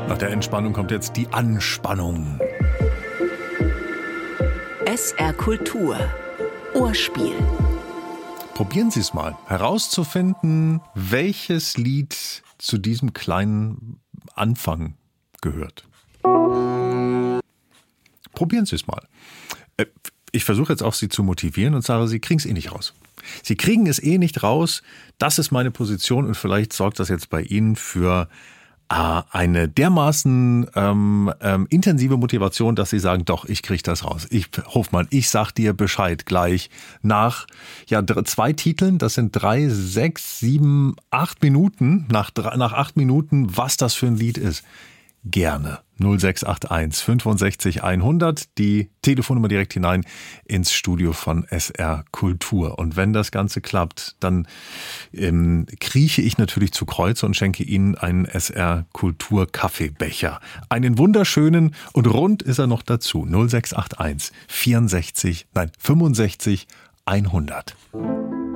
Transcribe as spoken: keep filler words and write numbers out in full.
Nach der Entspannung kommt jetzt die Anspannung. S R Kultur. Ohrspiel. Probieren Sie es mal, herauszufinden, welches Lied zu diesem kleinen Anfang gehört. Probieren Sie es mal. Ich versuche jetzt auch Sie zu motivieren und sage, Sie kriegen es eh nicht raus. Sie kriegen es eh nicht raus. Das ist meine Position und vielleicht sorgt das jetzt bei Ihnen für äh, eine dermaßen ähm, ähm, intensive Motivation, dass Sie sagen, doch, ich kriege das raus. Ich, Hofmann, ich sag dir Bescheid gleich nach ja zwei Titeln. Das sind drei, sechs, sieben, acht Minuten. Nach, nach acht Minuten, was das für ein Lied ist. Gerne. null sechs acht eins fünfundsechzig hundert, die Telefonnummer direkt hinein ins Studio von S R Kultur. Und wenn das Ganze klappt, dann ähm, krieche ich natürlich zu Kreuze und schenke Ihnen einen S R Kultur Kaffeebecher. Einen wunderschönen und rund ist er noch dazu. null sechs acht eins vierundsechzig, nein, fünfundsechzig hundert.